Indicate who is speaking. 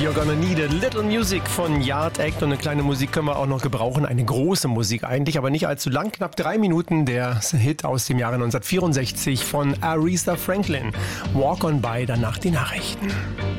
Speaker 1: You're Gonna Need a Little Music von Yard Act. Und eine kleine Musik können wir auch noch gebrauchen. Eine große Musik eigentlich, aber nicht allzu lang. Knapp 3 Minuten. Der Hit aus dem Jahre 1964 von Aretha Franklin. Walk on By, danach die Nachrichten.